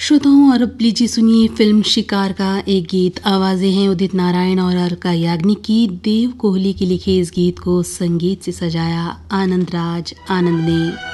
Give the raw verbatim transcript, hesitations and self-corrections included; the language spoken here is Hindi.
श्रोताओं, और अब लीजिए सुनिए फिल्म शिकार का एक गीत। आवाजें हैं उदित नारायण और अलका याग्निक की। देव कोहली के लिखे इस गीत को संगीत से सजाया आनंद राज आनंद ने।